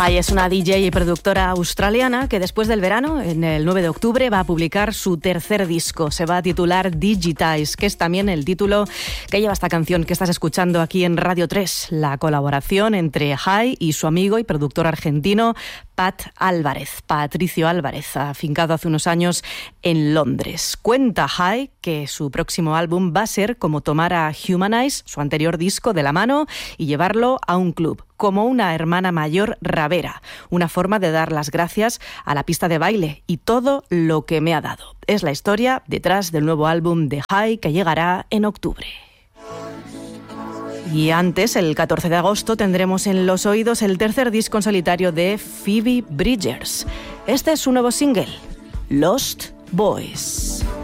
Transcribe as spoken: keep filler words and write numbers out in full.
Hai es una D J y productora australiana que después del verano, en el nueve de octubre, va a publicar su tercer disco. Se va a titular Digitize, que es también el título que lleva esta canción que estás escuchando aquí en Radio tres. La colaboración entre Hai y su amigo y productor argentino Pat Álvarez, Patricio Álvarez, afincado hace unos años en Londres. Cuenta Hai que su próximo álbum va a ser como tomar a Humanize, su anterior disco, de la mano y llevarlo a un club, como una hermana mayor ravera, una forma de dar las gracias a la pista de baile y todo lo que me ha dado. Es la historia detrás del nuevo álbum de Hai que llegará en octubre. Y antes, el catorce de agosto, tendremos en los oídos el tercer disco en solitario de Phoebe Bridgers. Este es su nuevo single, Lost Boys.